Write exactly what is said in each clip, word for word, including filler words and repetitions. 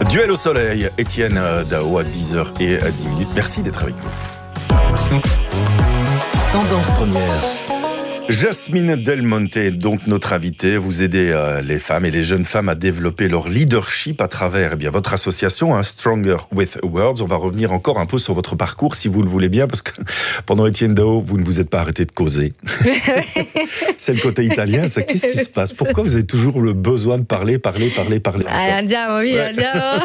Duel au soleil, Étienne Dao à dix heures dix. Merci d'être avec nous. Tendance première. Jasmine Del Monte, donc notre invitée. Vous aidez euh, les femmes et les jeunes femmes à développer leur leadership à travers eh bien, votre association, hein, Stronger with Words. On va revenir encore un peu sur votre parcours, si vous le voulez bien, parce que pendant Étienne Dao, vous ne vous êtes pas arrêté de causer. C'est le côté italien, ça. Qu'est-ce qui se passe? Pourquoi vous avez toujours le besoin de parler, parler, parler, parler? Ah, andiamo, oui, Ouais. andiamo.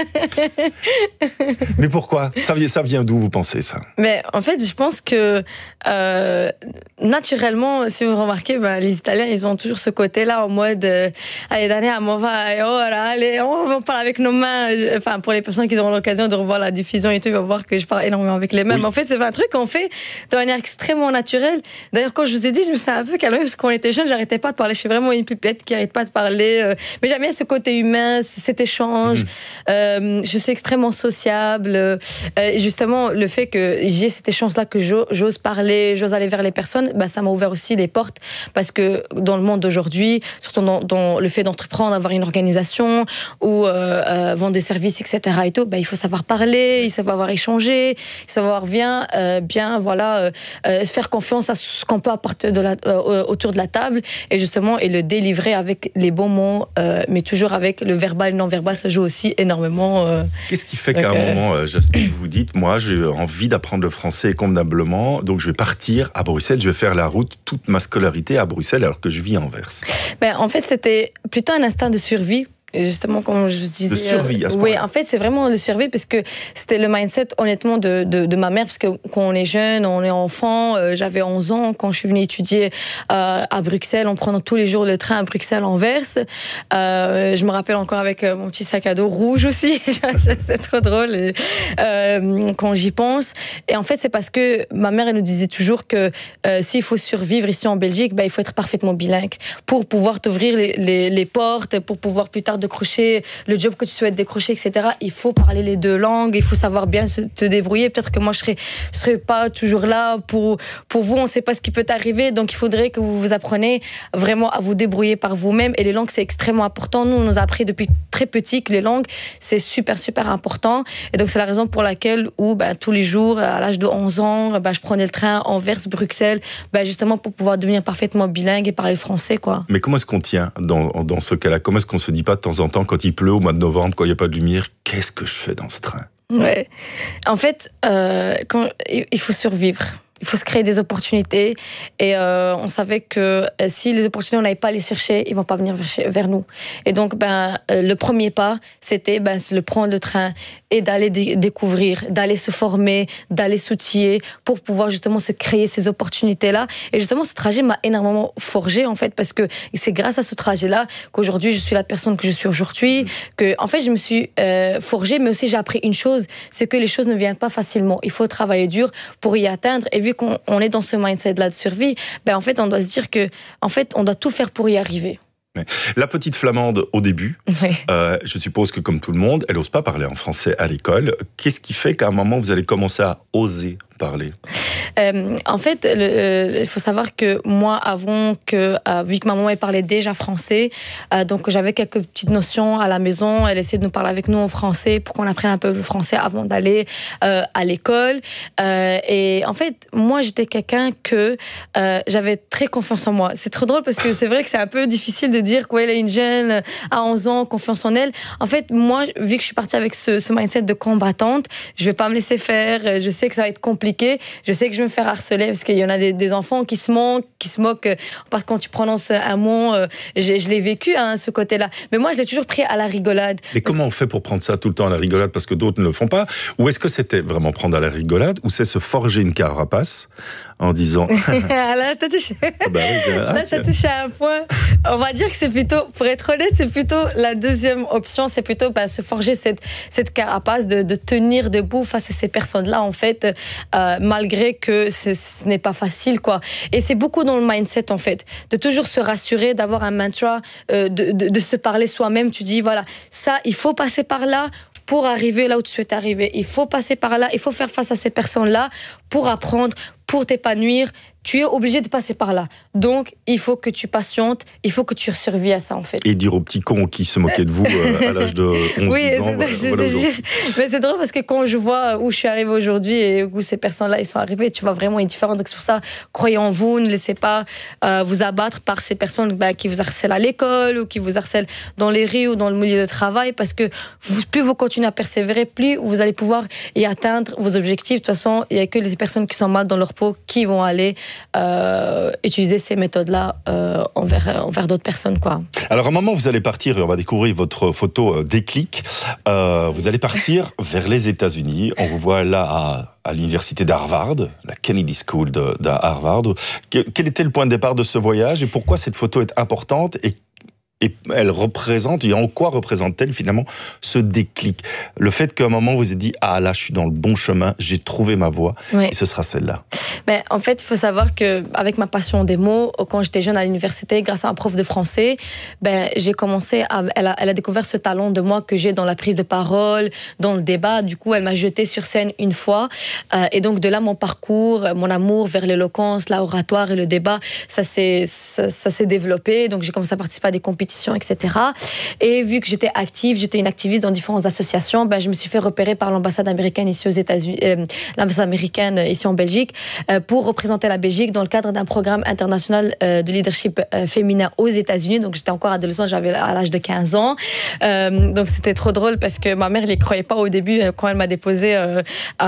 Mais pourquoi? Ça vient, ça vient d'où, vous pensez, ça? Mais en fait, je pense que euh, naturellement, si vous remarquez, ben, les Italiens, ils ont toujours ce côté-là en mode euh, allez, Daniel, on va, et oh, là, allez, on, on parle avec nos mains. Enfin, pour les personnes qui auront l'occasion de revoir la diffusion et tout, ils vont voir que je parle énormément avec les mains. Oui. Mais en fait, c'est un truc qu'on fait de manière extrêmement naturelle. D'ailleurs, quand je vous ai dit, je me suis un peu calmée parce qu'on était jeunes, j'arrêtais pas de parler. Je suis vraiment une pipette qui arrête pas de parler. Euh, mais j'aime bien ce côté humain, cet échange. Mmh. Euh, je suis extrêmement sociable. Euh, justement, le fait que j'ai cette échange-là, que j'ose parler, j'ose aller vers les personnes, bah, ça m'a ouvert aussi des portes. Parce que dans le monde d'aujourd'hui, surtout dans, dans le fait d'entreprendre, d'avoir une organisation ou euh, euh, vendre des services, et cetera et tout, bah, il faut savoir parler, il faut savoir échanger, il faut savoir bien, euh, bien voilà, euh, euh, faire confiance à ce qu'on peut apporter de la, euh, autour de la table et justement et le délivrer avec les bons mots, euh, mais toujours avec le verbal, non verbal, ça joue aussi énormément. Euh, Qu'est-ce qui fait qu'à un euh, moment, euh, Jasmine, vous vous dites, moi, j'ai envie d'apprendre le français convenablement, donc je vais partir à Bruxelles, je vais faire la route toute ma scolarité à Bruxelles alors que je vis à Anvers. Ben, en fait, c'était plutôt un instinct de survie. Et justement, comme je vous disais... De survie, à ce Oui, point-là. en fait, c'est vraiment le survie parce que c'était le mindset, honnêtement, de, de, de ma mère. Parce que quand on est jeune, on est enfant, euh, j'avais onze ans quand je suis venue étudier euh, à Bruxelles, en prenant tous les jours le train à Bruxelles-Anvers. Euh, je me rappelle encore avec euh, mon petit sac à dos rouge aussi. C'est trop drôle et, euh, quand j'y pense. Et en fait, c'est parce que ma mère, elle nous disait toujours que euh, s'il faut survivre ici en Belgique, ben, il faut être parfaitement bilingue pour pouvoir t'ouvrir les, les, les portes, pour pouvoir plus tard décrocher le job que tu souhaites décrocher, et cetera. Il faut parler les deux langues, il faut savoir bien se, te débrouiller. Peut-être que moi, je serais, je serais pas toujours là pour, pour vous. On ne sait pas ce qui peut arriver, donc il faudrait que vous vous appreniez vraiment à vous débrouiller par vous-même. Et les langues, c'est extrêmement important. Nous, on nous a appris depuis très petit que les langues, c'est super, super important. Et donc, c'est la raison pour laquelle, où, ben, tous les jours, à l'âge de onze ans, ben, je prenais le train Anvers, Bruxelles, ben, justement pour pouvoir devenir parfaitement bilingue et parler français, quoi. Mais comment est-ce qu'on tient dans, dans ce cas-là? Comment est-ce qu'on se dit pas de temps en temps, quand il pleut au mois de novembre, quand il n'y a pas de lumière, qu'est-ce que je fais dans ce train? Ouais. En fait, euh, quand, il faut survivre. Il faut se créer des opportunités et euh, on savait que euh, si les opportunités on n'allait pas les chercher, ils vont pas venir vers, vers nous. Et donc ben euh, le premier pas, c'était ben le prendre le train et d'aller dé- découvrir, d'aller se former, d'aller s'outiller pour pouvoir justement se créer ces opportunités là. Et justement ce trajet m'a énormément forgé en fait parce que c'est grâce à ce trajet là qu'aujourd'hui je suis la personne que je suis aujourd'hui. Que en fait je me suis euh, forgée, mais aussi j'ai appris une chose, c'est que les choses ne viennent pas facilement. Il faut travailler dur pour y atteindre. Et vu qu'on on est dans ce mindset-là de survie, ben en fait, on doit se dire que, en fait, on doit tout faire pour y arriver. La petite flamande, au début, Oui. euh, je suppose que comme tout le monde, elle n'ose pas parler en français à l'école. Qu'est-ce qui fait qu'à un moment, vous allez commencer à oser parler? Euh, en fait, il euh, faut savoir que moi, avant que, euh, vu que ma maman elle parlait déjà français, euh, donc j'avais quelques petites notions à la maison. Elle essayait de nous parler avec nous en français pour qu'on apprenne un peu le français avant d'aller euh, à l'école. Euh, et en fait, moi, j'étais quelqu'un que euh, j'avais très confiance en moi. C'est trop drôle parce que c'est vrai que c'est un peu difficile de dire qu'elle est une jeune à onze ans, confiance en elle. En fait, moi, vu que je suis partie avec ce, ce mindset de combattante, je vais pas me laisser faire. Je sais que ça va être compliqué. Je sais que je vais me faire harceler parce qu'il y en a des, des enfants qui se moquent, qui se moquent parce que quand tu prononces un mot, euh, je, je l'ai vécu, hein, ce côté-là. Mais moi, je l'ai toujours pris à la rigolade. Mais comment on fait pour prendre ça tout le temps à la rigolade parce que d'autres ne le font pas? Ou est-ce que c'était vraiment prendre à la rigolade ou c'est se forger une carapace en disant... Là, t'as touché. Ah bah oui, ah, Là, t'as touché à un point. On va dire que c'est plutôt, pour être honnête, c'est plutôt la deuxième option. C'est plutôt bah, se forger cette, cette carapace de, de tenir debout face à ces personnes-là, en fait, euh, malgré que ce n'est pas facile, quoi. Et c'est beaucoup dans le mindset, en fait, de toujours se rassurer, d'avoir un mantra, euh, de, de, de se parler soi-même. Tu dis, voilà, ça, il faut passer par là pour arriver là où tu souhaites arriver. Il faut passer par là, il faut faire face à ces personnes-là pour apprendre, pour t'épanouir, tu es obligé de passer par là. Donc, il faut que tu patientes, il faut que tu survives à ça, en fait. Et dire aux petits cons qui se moquaient de vous euh, à l'âge de onze oui, douze ans. Voilà, c'est, voilà, c'est, mais c'est drôle parce que quand je vois où je suis arrivée aujourd'hui et où ces personnes-là ils sont arrivées, tu vois vraiment une différence. Donc, c'est pour ça, croyez en vous, ne laissez pas euh, vous abattre par ces personnes bah, qui vous harcèlent à l'école ou qui vous harcèlent dans les rues ou dans le milieu de travail, parce que vous, plus vous continuez à persévérer, plus vous allez pouvoir y atteindre vos objectifs. De toute façon, il n'y a que les personnes qui sont mal dans leur peau qui vont aller euh, utiliser ces méthodes-là euh, envers, envers d'autres personnes, quoi. Alors, à un moment, vous allez partir et on va découvrir votre photo euh, déclic. Euh, vous allez partir vers les États-Unis. On vous voit là à, à l'université d'Harvard, la Kennedy School de, de Harvard. Quel était le point de départ de ce voyage et pourquoi cette photo est importante et Et elle représente, et en quoi représente-t-elle finalement ce déclic? Le fait qu'à un moment vous vous êtes dit, ah là je suis dans le bon chemin, j'ai trouvé ma voie, oui. Et ce sera celle-là. Mais en fait, il faut savoir qu'avec ma passion des mots, quand j'étais jeune à l'université, grâce à un prof de français, ben, j'ai commencé à, elle a, elle a découvert ce talent de moi que j'ai dans la prise de parole, dans le débat. Du coup, elle m'a jetée sur scène une fois. Euh, et donc de là, mon parcours, mon amour vers l'éloquence, l'oratoire et le débat, ça s'est, ça, ça s'est développé. Donc j'ai commencé à participer à des compétitions, et cetera. Et vu que j'étais active, j'étais une activiste dans différentes associations, ben, je me suis fait repérer par l'ambassade américaine ici aux États-Unis, euh, l'ambassade américaine ici en Belgique, euh, pour représenter la Belgique dans le cadre d'un programme international euh, de leadership euh, féminin aux États-Unis. Donc j'étais encore adolescente, j'avais à l'âge de quinze ans. Euh, donc c'était trop drôle parce que ma mère ne les croyait pas au début quand elle m'a déposée. Euh, euh,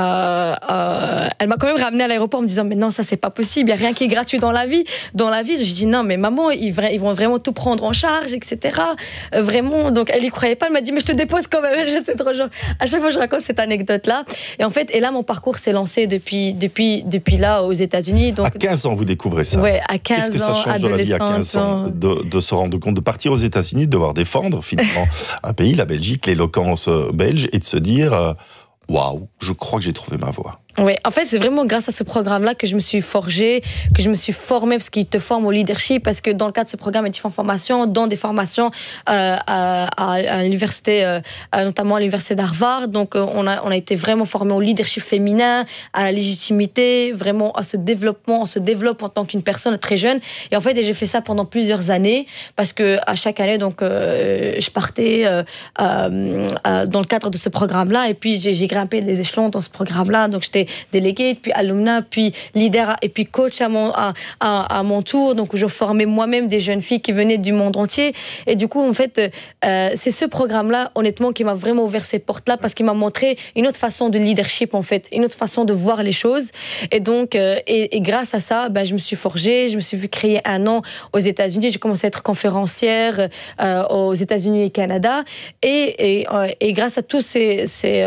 euh, elle m'a quand même ramenée à l'aéroport en me disant mais non, ça c'est pas possible, il n'y a rien qui est gratuit dans la vie. Dans la vie, je dis non mais maman, ils, ils vont vraiment tout prendre en charge, et cetera. Euh, vraiment, donc elle y croyait pas. Elle m'a dit mais je te dépose quand même. C'est trop genre. À chaque fois je raconte cette anecdote là. Et en fait, et là mon parcours s'est lancé depuis depuis depuis là aux États-Unis. Donc à quinze ans vous découvrez ça. Ouais, à quinze ans. Qu'est-ce que ça change dans la vie à quinze ans de, de se rendre compte de partir aux États-Unis, de devoir défendre finalement un pays, la Belgique, l'éloquence belge, et de se dire waouh, wow, je crois que j'ai trouvé ma voie. Oui, en fait, c'est vraiment grâce à ce programme-là que je me suis forgée, que je me suis formée, parce qu'il te forme au leadership, parce que dans le cadre de ce programme, il y a différentes formations, dont des formations euh, à, à, à l'université, euh, notamment à l'université d'Harvard. Donc, euh, on, a, on a été vraiment formés au leadership féminin, à la légitimité, vraiment à ce développement. On se développe en tant qu'une personne très jeune. Et en fait, j'ai fait ça pendant plusieurs années, parce que à chaque année, donc, euh, je partais euh, euh, dans le cadre de ce programme-là, et puis j'ai, j'ai grimpé des échelons dans ce programme-là. Donc, j'étais déléguée, puis alumna, puis leader, et puis coach à mon, à, à, à mon tour. Donc, je formais moi-même des jeunes filles qui venaient du monde entier. Et du coup, en fait, euh, c'est ce programme-là, honnêtement, qui m'a vraiment ouvert ces portes-là, parce qu'il m'a montré une autre façon de leadership, en fait, une autre façon de voir les choses. Et donc, euh, et, et grâce à ça, ben, je me suis forgée, je me suis vu créer un nom aux États-Unis. J'ai commencé à être conférencière euh, aux États-Unis et Canada. Et, et, euh, et grâce à toutes ces, ces,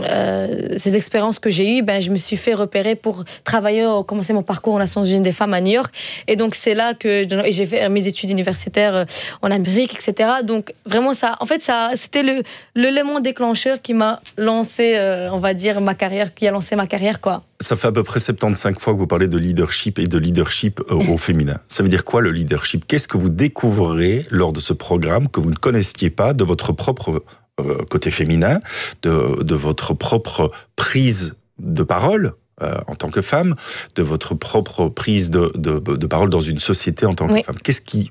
euh, ces expériences que j'ai eues, ben, je me suis fait repérer pour travailler, commencer mon parcours aux Nations Unies des femmes à New York. Et donc, c'est là que j'ai fait mes études universitaires en Amérique, et cetera. Donc, vraiment, ça, en fait, ça, c'était le, l'élément déclencheur qui m'a lancé, euh, on va dire, ma carrière, qui a lancé ma carrière, quoi. Ça fait à peu près soixante-quinze fois que vous parlez de leadership et de leadership au féminin. Ça veut dire quoi, le leadership? Qu'est-ce que vous découvrez lors de ce programme que vous ne connaissiez pas de votre propre euh, côté féminin, de, de votre propre prise de parole euh, en tant que femme, de votre propre prise de, de, de parole dans une société en tant que oui. femme? Qu'est-ce qui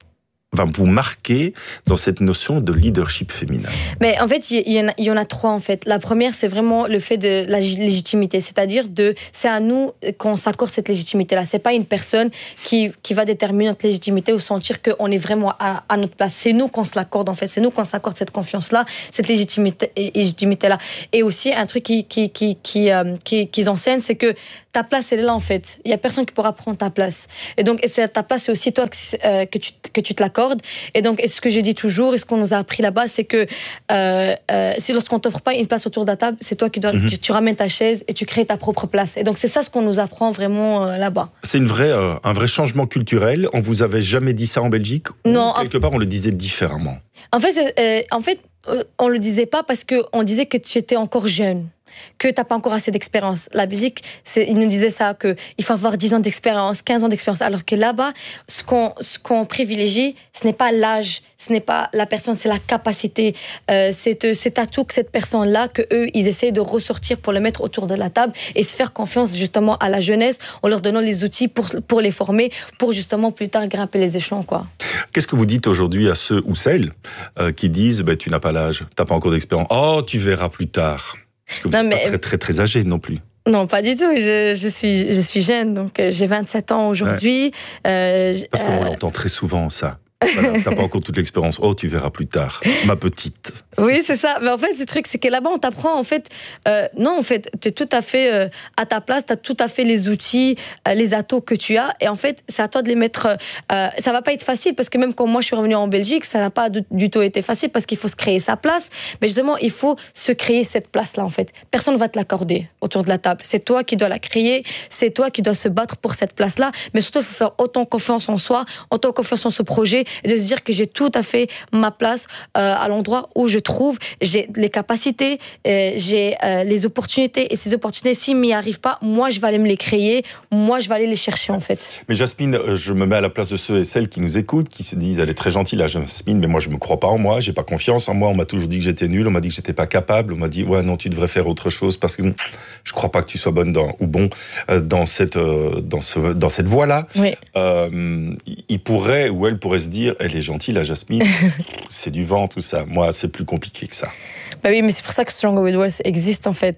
va vous marquer dans cette notion de leadership féminin? Mais en fait, il y, y, y en a trois en fait. La première, c'est vraiment le fait de la légitimité, c'est-à-dire de, c'est à nous qu'on s'accorde cette légitimité-là. C'est pas une personne qui qui va déterminer notre légitimité ou sentir qu'on est vraiment à, à notre place. C'est nous qu'on se l'accorde en fait. C'est nous qu'on s'accorde cette confiance-là, cette légitimité, légitimité-là. Et aussi un truc qui qui qui qui euh, qui qu'ils enseignent, c'est que ta place, elle est là en fait. Il y a personne qui pourra prendre ta place. Et donc, et c'est ta place, c'est aussi toi que, euh, que tu que tu te l'accordes. Et donc, et ce que je dis toujours, et ce qu'on nous a appris là-bas, c'est que euh, euh, si lorsqu'on t'offre pas une place autour de la table, c'est toi qui dois, mm-hmm. tu ramènes ta chaise et tu crées ta propre place. Et donc, c'est ça ce qu'on nous apprend vraiment euh, là-bas. C'est une vraie, euh, un vrai changement culturel. On vous avait jamais dit ça en Belgique? Non. Ou quelque part, on le disait différemment? En fait, euh, en fait, euh, on le disait pas parce que on disait que tu étais encore jeune. que t'as pas encore assez d'expérience. La Belgique, c'est, ils nous disaient ça, que il faut avoir dix ans d'expérience, quinze ans d'expérience, alors que là-bas, ce qu'on, ce qu'on privilégie, ce n'est pas l'âge, ce n'est pas la personne, c'est la capacité, euh, c'est cet atout que cette personne-là, que eux, ils essayent de ressortir pour le mettre autour de la table et se faire confiance justement à la jeunesse en leur donnant les outils pour, pour les former, pour justement plus tard grimper les échelons, quoi. Qu'est-ce que vous dites aujourd'hui à ceux ou celles euh, qui disent bah, tu n'as pas l'âge, tu n'as pas encore d'expérience, oh tu verras plus tard, parce que vous n'êtes pas très, très très âgé non plus. Non, pas du tout. Je, je suis, je suis jeune, donc j'ai vingt-sept ans aujourd'hui. Ouais. Euh, Parce qu'on euh... l'entend très souvent, ça. Voilà, t'as pas encore toute l'expérience. Oh, tu verras plus tard, ma petite. Oui, c'est ça. Mais en fait, ce truc, c'est que là-bas, on t'apprend, en fait, euh, non, en fait, t'es tout à fait euh, à ta place, t'as tout à fait les outils, euh, les atouts que tu as. Et en fait, c'est à toi de les mettre. Euh, ça va pas être facile parce que même quand moi je suis revenue en Belgique, ça n'a pas du, du tout été facile parce qu'il faut se créer sa place. Mais justement, il faut se créer cette place-là, en fait. Personne ne va te l'accorder autour de la table. C'est toi qui dois la créer, c'est toi qui dois se battre pour cette place-là. Mais surtout, il faut faire autant confiance en soi, autant confiance en ce projet, et de se dire que j'ai tout à fait ma place euh, à l'endroit où je trouve, j'ai les capacités, euh, j'ai euh, les opportunités, et ces opportunités, s'ils m'y arrivent pas, moi je vais aller me les créer, moi je vais aller les chercher en fait. Mais Jasmine, je me mets à la place de ceux et celles qui nous écoutent, qui se disent, elle est très gentille la Jasmine, mais moi je me crois pas en moi, j'ai pas confiance en moi, on m'a toujours dit que j'étais nul, on m'a dit que j'étais pas capable, on m'a dit ouais non tu devrais faire autre chose parce que je crois pas que tu sois bonne dans, ou bon dans cette euh, dans ce dans cette voie-là. Oui. Euh, il pourrait ou elle pourrait se dire, elle est gentille la Jasmine, c'est du vent tout ça. Moi c'est plus compliqué que ça. Bah oui, mais c'est pour ça que Stronger with Words existe en fait.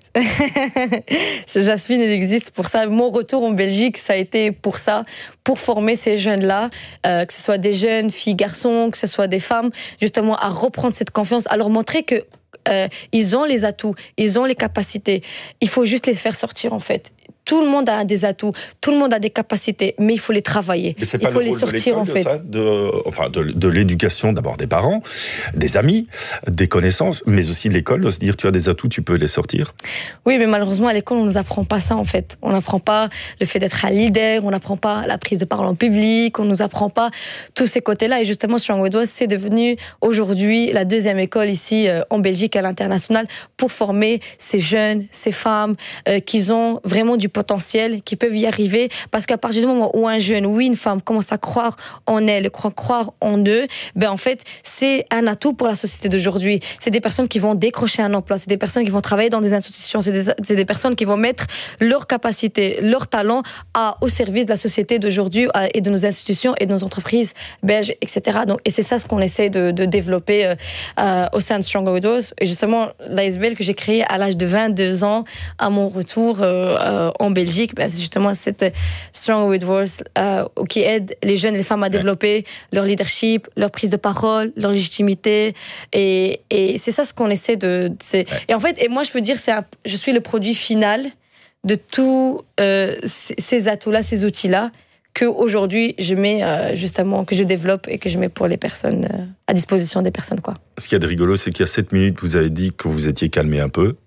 Ce Jasmine, il existe pour ça. Mon retour en Belgique, ça a été pour ça, pour former ces jeunes-là, euh, que ce soit des jeunes, filles, garçons, que ce soit des femmes, justement à reprendre cette confiance, à leur montrer que euh, ils ont les atouts, ils ont les capacités. Il faut juste les faire sortir en fait. Tout le monde a des atouts, tout le monde a des capacités, mais il faut les travailler. Mais c'est il pas faut le les rôle sortir de en fait. De ça, de, enfin, de, de l'éducation d'abord des parents, des amis, des connaissances, mais aussi de l'école, de se dire tu as des atouts, tu peux les sortir. Oui, mais malheureusement à l'école on nous apprend pas ça en fait. On n'apprend pas le fait d'être un leader, on n'apprend pas la prise de parole en public, on nous apprend pas tous ces côtés-là. Et justement, Stronger with Words, c'est devenu aujourd'hui la deuxième école ici euh, en Belgique à l'international pour former ces jeunes, ces femmes euh, qui ont vraiment du potentiel, qui peuvent y arriver, parce qu'à partir du moment où un jeune ou une femme commence à croire en elle, croire en eux, ben en fait c'est un atout pour la société d'aujourd'hui. C'est des personnes qui vont décrocher un emploi, c'est des personnes qui vont travailler dans des institutions, c'est des, c'est des personnes qui vont mettre leurs capacités, leurs talents à, au service de la société d'aujourd'hui et de nos institutions et de nos entreprises belges, et cetera. Donc, et c'est ça ce qu'on essaie de, de développer euh, euh, au sein de Stronger with Words. Et justement, l'A S B L que j'ai créé à l'âge de vingt-deux ans, à mon retour euh, euh, en Belgique, ben c'est justement cette Stronger with Words euh, qui aide les jeunes et les femmes à développer leur leadership, leur prise de parole, leur légitimité. Et, et c'est ça ce qu'on essaie de... C'est, et en fait, et moi je peux dire, c'est un, je suis le produit final de tous euh, ces atouts-là, ces outils-là, qu'aujourd'hui je mets euh, justement, que je développe et que je mets pour les personnes, euh, à disposition des personnes, quoi. Ce qu'il y a de rigolo, c'est qu'il y a sept minutes, vous avez dit que vous étiez calmé un peu.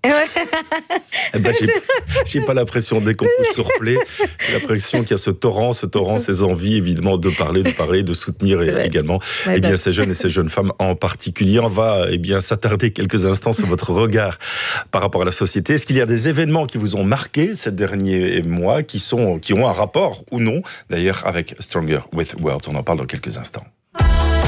Eh ben, j'ai, j'ai pas l'impression, dès qu'on peut se replayer, j'ai l'impression qu'il y a ce torrent, ce torrent, ces envies, évidemment, de parler, de parler, de soutenir et, également, ouais, eh bien, ces jeunes et ces jeunes femmes en particulier. On va, eh bien, s'attarder quelques instants sur votre regard par rapport à la société. Est-ce qu'il y a des événements qui vous ont marqué ces derniers mois, qui sont, qui ont un rapport ou non, d'ailleurs, avec Stronger with Words? On en parle dans quelques instants.